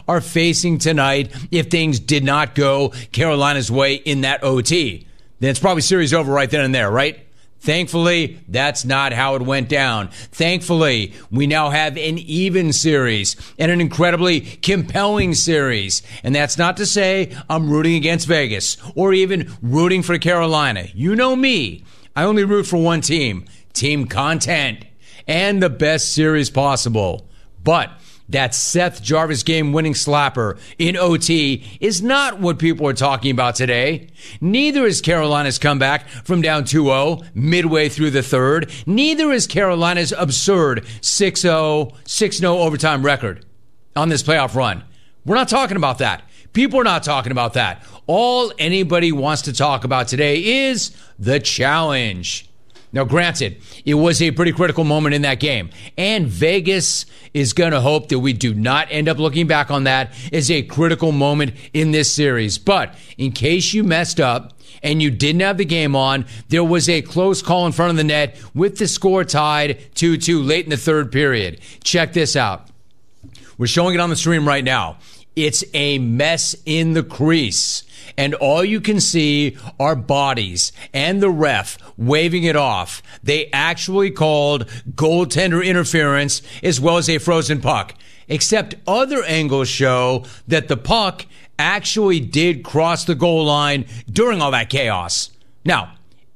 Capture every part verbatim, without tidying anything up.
are facing tonight if things did not go Carolina's way in that O T. Then it's probably series over right then and there, right? Thankfully, that's not how it went down. Thankfully, we now have an even series and an incredibly compelling series. And that's not to say I'm rooting against Vegas or even rooting for Carolina. You know me. I only root for one team, team content, and the best series possible. But that Seth Jarvis game-winning slapper in O T is not what people are talking about today. Neither is Carolina's comeback from down two oh midway through the third. Neither is Carolina's absurd six oh, six oh overtime record on this playoff run. We're not talking about that. People are not talking about that. All anybody wants to talk about today is the challenge. Now, granted, it was a pretty critical moment in that game, and Vegas is going to hope that we do not end up looking back on that as a critical moment in this series. But in case you messed up and you didn't have the game on, there was a close call in front of the net with the score tied two two late in the third period. Check this out. We're showing it on the stream right now. It's a mess in the crease. And all you can see are bodies and the ref waving it off. They actually called goaltender interference as well as a frozen puck. Except other angles show that the puck actually did cross the goal line during all that chaos. Now,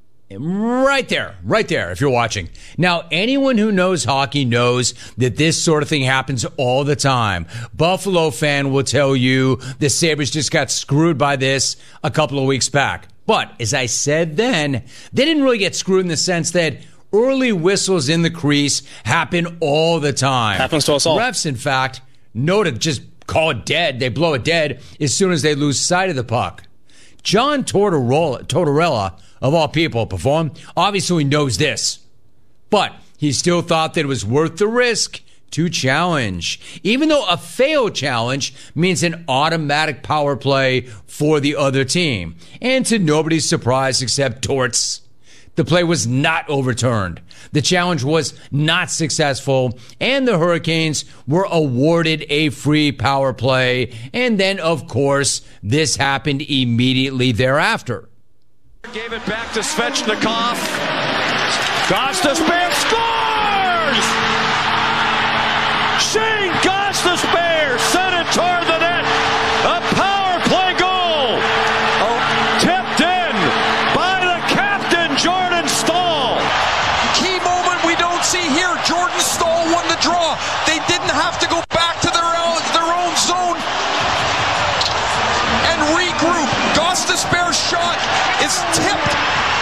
right there, right there, if you're watching. Now, anyone who knows hockey knows that this sort of thing happens all the time. Buffalo fan will tell you the Sabres just got screwed by this a couple of weeks back. But, as I said then, they didn't really get screwed in the sense that early whistles in the crease happen all the time. Happens to us all. Refs, in fact, know to just call it dead. They blow it dead as soon as they lose sight of the puck. John Tortorella, Tortorella of all people, perform, obviously knows this. But he still thought that it was worth the risk to challenge. Even though a failed challenge means an automatic power play for the other team. And to nobody's surprise except Torts, the play was not overturned. The challenge was not successful, and the Hurricanes were awarded a free power play. And then, of course, this happened immediately thereafter. Gave it back to Svechnikov. Gostisbehere scores! Shane Gostisbehere sent it toward the net. A power play goal. Oh, tipped in by the captain, Jordan Staal. Key moment we don't see here. Jordan Staal won the draw. They didn't have to go back to their own, their own zone and regroup. Gostisbehere's shot is tipped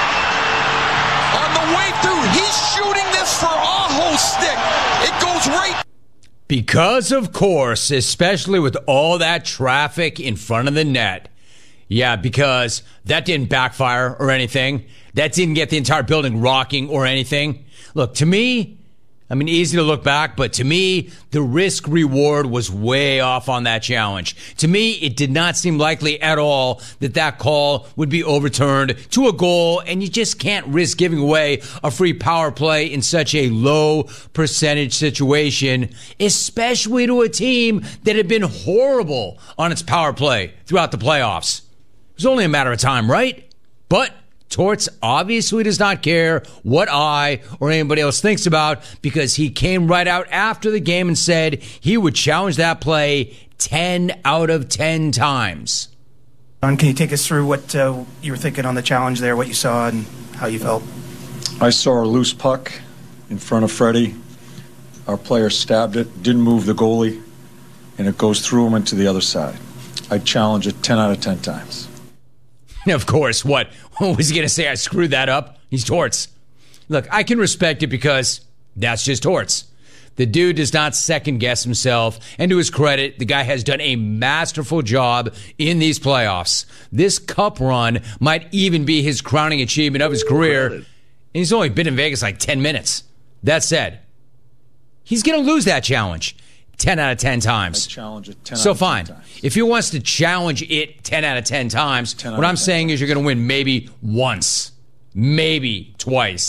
on the way through. He's shooting this for Aho's stick. It goes right. Because, of course, especially with all that traffic in front of the net. Yeah, because that didn't backfire or anything. That didn't get the entire building rocking or anything. Look, to me, I mean, easy to look back, but to me, the risk reward was way off on that challenge. To me, it did not seem likely at all that that call would be overturned to a goal, and you just can't risk giving away a free power play in such a low percentage situation, especially to a team that had been horrible on its power play throughout the playoffs. It was only a matter of time, right? But Torts obviously does not care what I or anybody else thinks about, because he came right out after the game and said he would challenge that play ten out of ten times. John, can you take us through what uh, you were thinking on the challenge there, what you saw and how you felt? I saw a loose puck in front of Freddie. Our player stabbed it, didn't move the goalie, and it goes through him and to the other side. I'd challenge it ten out of ten times. Of course, what? What was he going to say? I screwed that up? He's Torts. Look, I can respect it because that's just Torts. The dude does not second guess himself, and to his credit, the guy has done a masterful job in these playoffs. This cup run might even be his crowning achievement of his career, and he's only been in Vegas like ten minutes. That said, he's going to lose that challenge ten out of ten times. I challenge it ten so out of fine. ten times. If he wants to challenge it ten out of ten times, what I'm saying is you're going to win maybe once, maybe twice.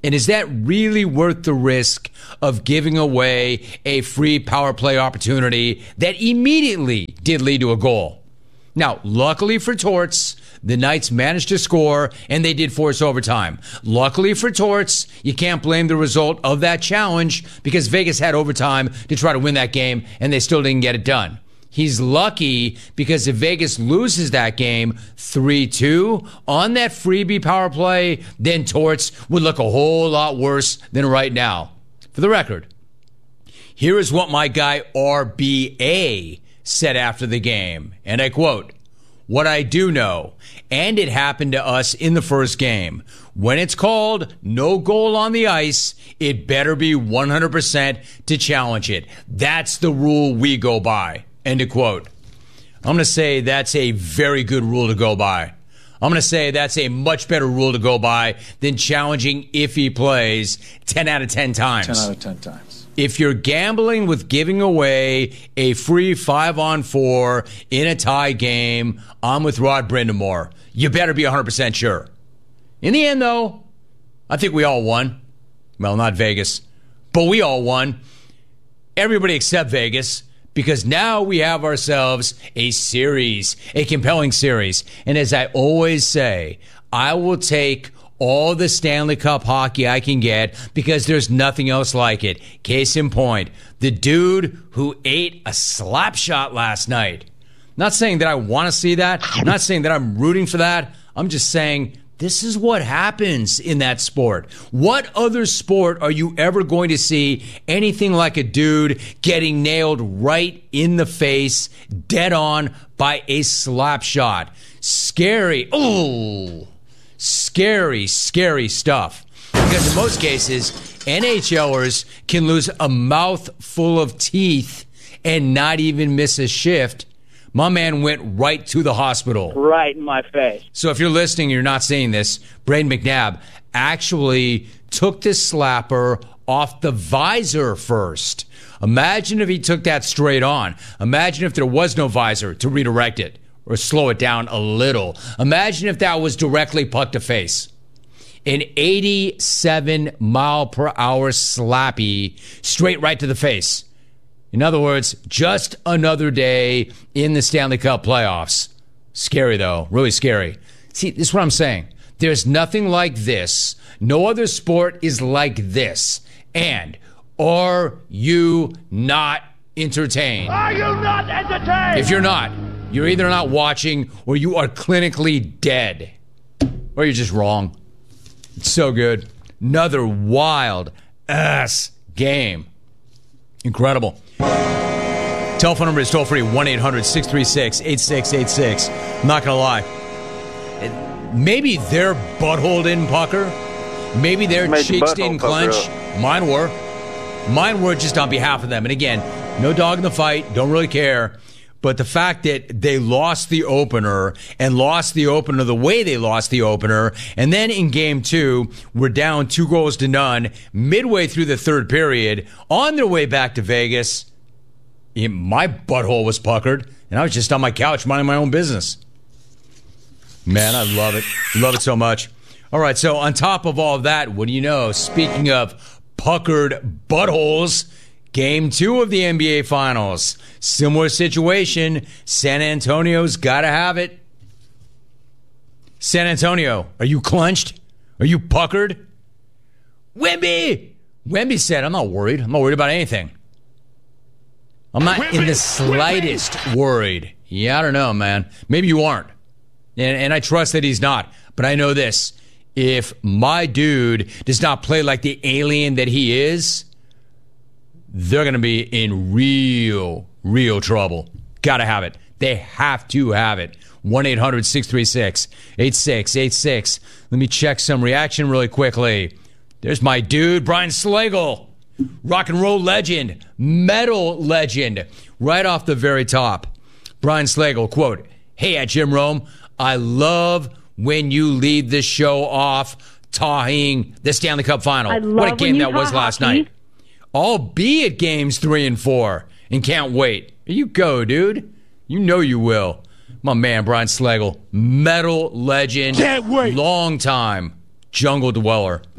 And is that really worth the risk of giving away a free power play opportunity that immediately did lead to a goal? Now, luckily for Torts, the Knights managed to score, and they did force overtime. Luckily for Torts, you can't blame the result of that challenge because Vegas had overtime to try to win that game, and they still didn't get it done. He's lucky because if Vegas loses that game three two on that freebie power play, then Torts would look a whole lot worse than right now. For the record, here is what my guy R B A said after the game, and I quote, "What I do know, and it happened to us in the first game, when it's called no goal on the ice, it better be one hundred percent to challenge it. That's the rule we go by." End of quote. I'm going to say that's a very good rule to go by. I'm going to say that's a much better rule to go by than challenging if he plays ten out of ten times. ten out of ten times. If you're gambling with giving away a free five on four in a tie game, I'm with Rod Brindamore. You better be one hundred percent sure. In the end, though, I think we all won. Well, not Vegas, but we all won. Everybody except Vegas. Because now we have ourselves a series, a compelling series. And as I always say, I will take all the Stanley Cup hockey I can get because there's nothing else like it. Case in point, the dude who ate a slap shot last night. Not saying that I want to see that. I'm not saying that I'm rooting for that. I'm just saying this is what happens in that sport. What other sport are you ever going to see anything like a dude getting nailed right in the face, dead on, by a slap shot? Scary. Oh, scary, scary stuff. Because in most cases, NHLers can lose a mouthful of teeth and not even miss a shift. My man went right to the hospital. Right in my face. So if you're listening and you're not seeing this, Braden McNabb actually took this slapper off the visor first. Imagine if he took that straight on. Imagine if there was no visor to redirect it or slow it down a little. Imagine if that was directly puck to face. An eighty-seven mile per hour slappy straight right to the face. In other words, just another day in the Stanley Cup playoffs. Scary, though. Really scary. See, this is what I'm saying. There's nothing like this. No other sport is like this. And are you not entertained? Are you not entertained? If you're not, you're either not watching or you are clinically dead. Or you're just wrong. It's so good. Another wild ass game. Incredible. Telephone number is toll free, one eight hundred six three six eight six eight six. I'm not going to lie. Maybe their butthole didn't pucker. Maybe their Made cheeks the didn't butthole clench. pucker Mine were. Mine were just on behalf of them. And again, no dog in the fight. Don't really care. But the fact that they lost the opener and lost the opener the way they lost the opener, and then in game two, we're down two goals to none midway through the third period, on their way back to Vegas, my butthole was puckered, and I was just on my couch minding my own business. Man, I love it. Love it so much. All right, so on top of all of that, what do you know? Speaking of puckered buttholes, Game two of the N B A Finals. Similar situation. San Antonio's got to have it. San Antonio, are you clenched? Are you puckered? Wemby! Wemby said, I'm not worried. I'm not worried about anything. I'm not Wemby, in the slightest Wemby. worried. Yeah, I don't know, man. Maybe you aren't. And, and I trust that he's not. But I know this. If my dude does not play like the alien that he is, they're going to be in real, real trouble. Got to have it. They have to have it. one eight hundred six three six eight six eight six. Let me check some reaction really quickly. There's my dude, Brian Slagle. Rock and roll legend. Metal legend. Right off the very top. Brian Slagle, quote, "Hey, at Jim Rome, I love when you lead the show off talking the Stanley Cup Final. I love what a game that was hockey. last night. Albeit games three and four. And can't wait. Here you go, dude. You know you will." My man, Brian Slagle. Metal legend. Can't wait. Long time jungle dweller.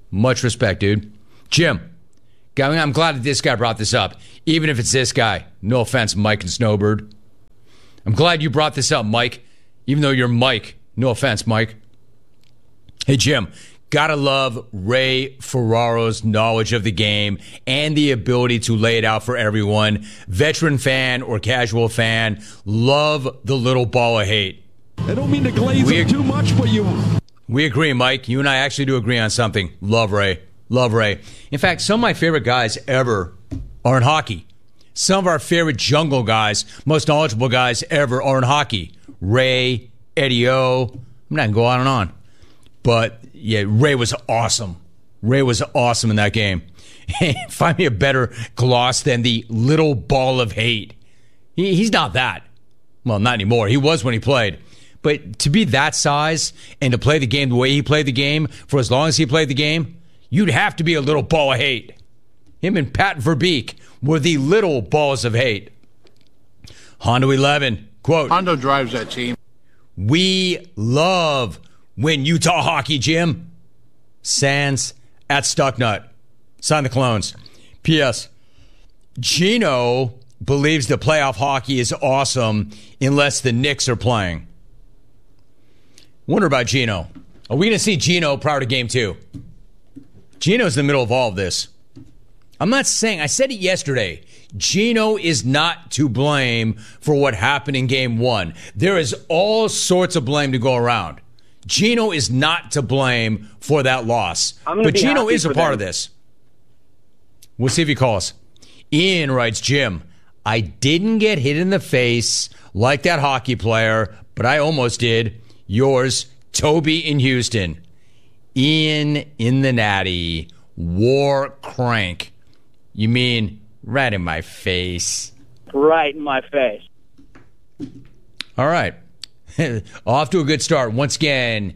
Much respect, dude. Jim, I'm glad that this guy brought this up, even if it's this guy. No offense, Mike and Snowbird. I'm glad you brought this up, Mike, even though you're Mike. No offense, Mike. Hey, Jim, gotta love Ray Ferraro's knowledge of the game and the ability to lay it out for everyone. Veteran fan or casual fan, love the little ball of hate. I don't mean to glaze we, it too much, but you... We agree, Mike. You and I actually do agree on something. Love Ray. Love Ray. In fact, some of my favorite guys ever are in hockey. Some of our favorite jungle guys, most knowledgeable guys ever are in hockey. Ray, Eddie O. I'm not going to go on and on. But, yeah, Ray was awesome. Ray was awesome in that game. Find me a better gloss than the little ball of hate. He, he's not that. Well, not anymore. He was when he played. But to be that size and to play the game the way he played the game for as long as he played the game, you'd have to be a little ball of hate. Him and Pat Verbeek were the little balls of hate. Hondo eleven, quote, Hondo drives that team. We love win Utah hockey, Jim. Sands at Stucknut. Sign the clones. P S. Gino believes the playoff hockey is awesome unless the Knicks are playing. Wonder about Gino. Are we going to see Gino prior to game two? Gino's in the middle of all of this. I'm not saying, I said it yesterday, Gino is not to blame for what happened in game one. There is all sorts of blame to go around. Gino is not to blame for that loss. But Gino is a part them. of this. We'll see if he calls. Ian writes, Jim, I didn't get hit in the face like that hockey player, but I almost did. Yours, Toby in Houston. Ian in the Natty. War crank. You mean right in my face? Right in my face. All right. Off to a good start. Once again,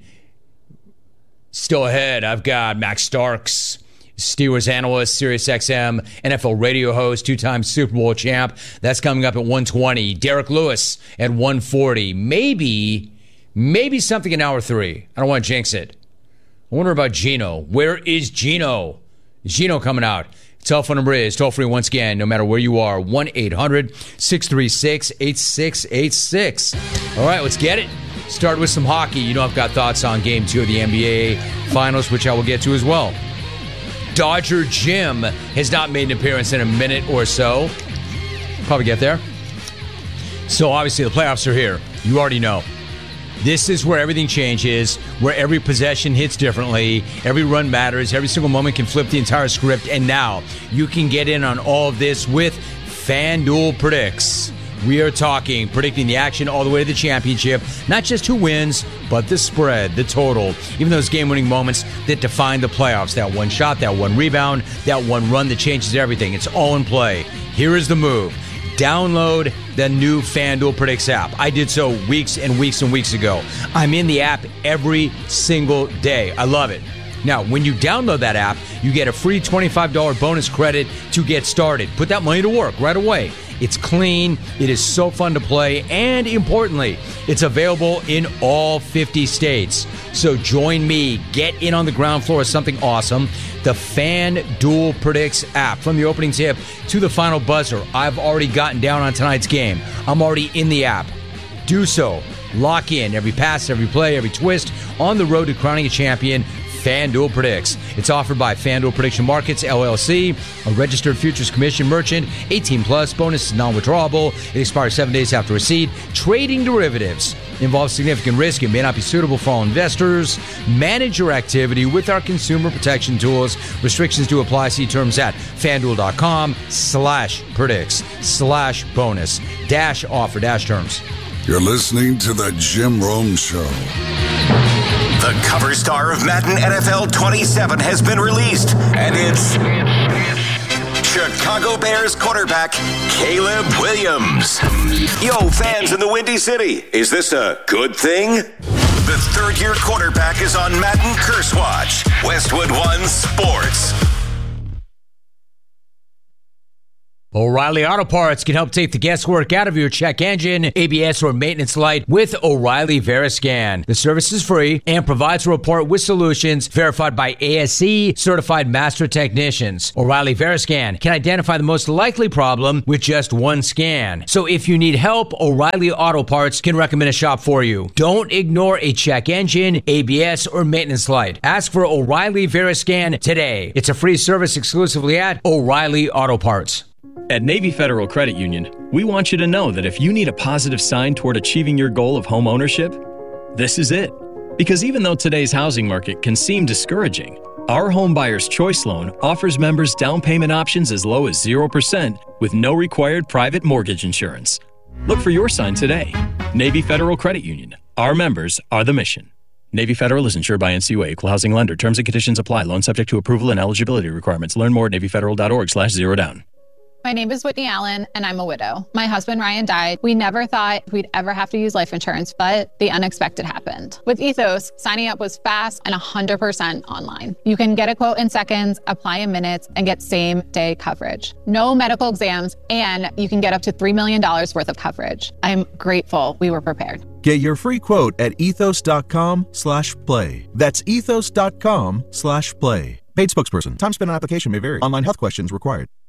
still ahead, I've got Max Starks, Steelers analyst, SiriusXM, N F L radio host, two-time Super Bowl champ. That's coming up at one twenty. Derek Lewis at one forty. Maybe, maybe something in hour three. I don't want to jinx it. I wonder about Gino. Where is Gino? Is Gino coming out? Telephone number is toll-free once again, no matter where you are, one eight hundred six three six eight six eight six. All right, let's get it. Start with some hockey. You know I've got thoughts on Game two of the N B A Finals, which I will get to as well. Dodger Jim has not made an appearance in a minute or so. Probably get there. So obviously the playoffs are here. You already know. This is where everything changes, where every possession hits differently, every run matters, every single moment can flip the entire script, and now you can get in on all of this with FanDuel Predicts. We are talking, predicting the action all the way to the championship, not just who wins, but the spread, the total, even those game-winning moments that define the playoffs, that one shot, that one rebound, that one run that changes everything. It's all in play. Here is the move. Download the new FanDuel Predicts app. I did so weeks and weeks and weeks ago. I'm in the app every single day. I love it. Now, when you download that app, you get a free twenty-five dollars bonus credit to get started. Put that money to work right away. It's clean. It is so fun to play. And importantly, it's available in all fifty states. So join me. Get in on the ground floor of something awesome. The FanDuel Predicts app. From the opening tip to the final buzzer, I've already gotten down on tonight's game. I'm already in the app. Do so. Lock in every pass, every play, every twist on the road to crowning a champion. FanDuel Predicts. It's offered by FanDuel Prediction Markets, L L C, a registered futures commission merchant, eighteen plus, bonus is non-withdrawable. It expires seven days after receipt. Trading derivatives involves significant risk. It may not be suitable for all investors. Manage your activity with our consumer protection tools. Restrictions do apply. See terms at FanDuel.com slash predicts slash bonus dash offer dash terms. You're listening to the Jim Rome Show. The cover star of Madden N F L twenty-seven has been released, and it's Chicago Bears quarterback Caleb Williams. Yo, fans in the Windy City, is this a good thing? The third-year quarterback is on Madden Curse Watch. Westwood One Sports. O'Reilly Auto Parts can help take the guesswork out of your check engine, A B S, or maintenance light with O'Reilly Veriscan. The service is free and provides a report with solutions verified by A S C certified master technicians. O'Reilly Veriscan can identify the most likely problem with just one scan. So if you need help, O'Reilly Auto Parts can recommend a shop for you. Don't ignore a check engine, A B S, or maintenance light. Ask for O'Reilly Veriscan today. It's a free service exclusively at O'Reilly Auto Parts. At Navy Federal Credit Union, we want you to know that if you need a positive sign toward achieving your goal of home ownership, this is it. Because even though today's housing market can seem discouraging, our Home Buyer's Choice Loan offers members down payment options as low as zero percent with no required private mortgage insurance. Look for your sign today. Navy Federal Credit Union. Our members are the mission. Navy Federal is insured by N C U A, Equal Housing Lender. Terms and conditions apply. Loan subject to approval and eligibility requirements. Learn more at navyfederal.org slash zero down. My name is Whitney Allen, and I'm a widow. My husband, Ryan, died. We never thought we'd ever have to use life insurance, but the unexpected happened. With Ethos, signing up was fast and one hundred percent online. You can get a quote in seconds, apply in minutes, and get same-day coverage. No medical exams, and you can get up to three million dollars worth of coverage. I'm grateful we were prepared. Get your free quote at ethos.com slash play. That's ethos.com slash play. Paid spokesperson. Time spent on application may vary. Online health questions required.